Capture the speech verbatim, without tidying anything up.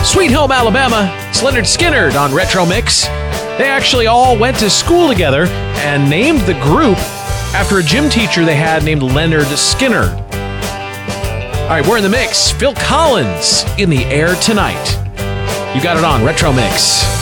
Sweet Home Alabama. It's Leonard Skinner on Retro Mix. They actually all went to school together and named the group after a gym teacher they had named Leonard Skinner. All right, we're in the mix. Phil Collins, In the Air Tonight. You got it on Retro Mix.